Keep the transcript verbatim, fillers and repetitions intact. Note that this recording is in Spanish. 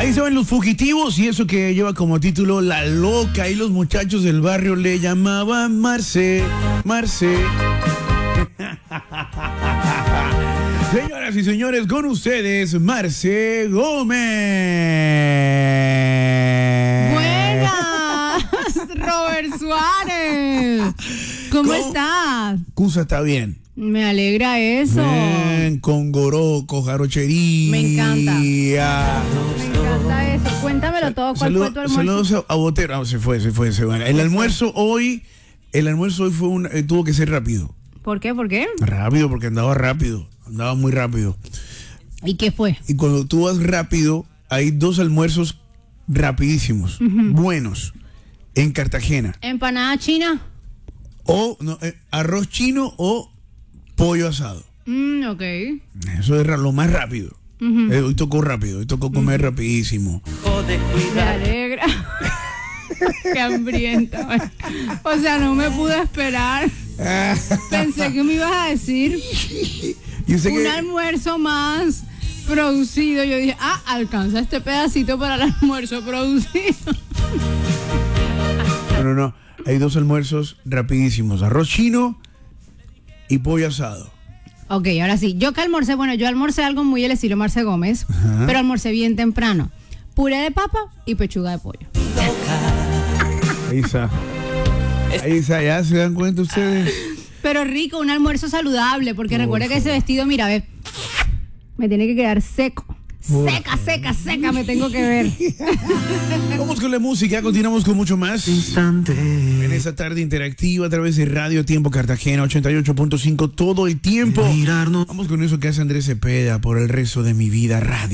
Ahí se ven los fugitivos y eso que lleva como título La Loca. Y los muchachos del barrio le llamaban Marce, Marce. Señoras y señores, con ustedes, Marce Gómez. Buenas, Robert Suárez. ¿Cómo, ¿Cómo estás? Cusa está bien. Me alegra eso. Bien, con goroco, jarochería. Me encanta. Me encanta eso. Cuéntamelo todo. ¿Cuál Saludo, fue tu almuerzo? Saludos a, a Botero. Ah, se fue, se fue, se fue. El almuerzo hoy, el almuerzo hoy fue un, eh, tuvo que ser rápido. ¿Por qué? ¿Por qué? Rápido, porque andaba rápido. Andaba muy rápido. ¿Y qué fue? Y cuando tú vas rápido, hay dos almuerzos rapidísimos, uh-huh. buenos, en Cartagena. ¿Empanada china? O no, eh, arroz chino o pollo asado. Mm, ok. Eso es lo más rápido. Uh-huh. Eh, hoy tocó rápido, hoy tocó comer uh-huh. rapidísimo. Me alegra. Qué hambrienta. O sea, no me pude esperar. Pensé que me ibas a decir un que... almuerzo más producido. Yo dije, ah, alcanza este pedacito para el almuerzo producido. No, no, no. Hay dos almuerzos rapidísimos. Arroz chino y pollo asado. Ok, ahora sí. Yo que almorcé, bueno, yo almorcé algo muy el estilo Marce Gómez, ajá. pero almorcé bien temprano. Puré de papa y pechuga de pollo. Ahí está. Ahí está, ya se dan cuenta ustedes. Pero rico, un almuerzo saludable, porque Por recuerda favor. que ese vestido, mira, ve, me tiene que quedar seco. Por seca, favor. seca, seca, me tengo que ver. Vamos con la música, continuamos con mucho más. Instante. En esta tarde interactiva a través de Radio Tiempo Cartagena ochenta y ocho punto cinco todo el tiempo. Mirarnos. Vamos con eso que hace Andrés Cepeda por el resto de mi vida, radio.